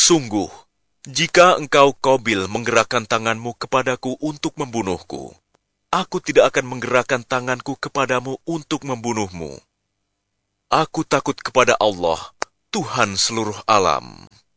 Sungguh, jika engkau Qabil menggerakkan tanganmu kepadaku untuk membunuhku, aku tidak akan menggerakkan tanganku kepadamu untuk membunuhmu. Aku takut kepada Allah, Tuhan seluruh alam.